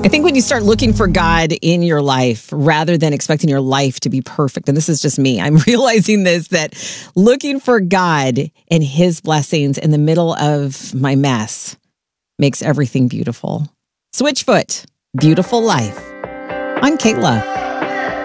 I think when you start looking for God in your life rather than expecting your life to be perfect, and this is just me, I'm realizing this, that looking for God and his blessings in the middle of my mess makes everything beautiful. Switchfoot, Beautiful Life. I'm Kayla.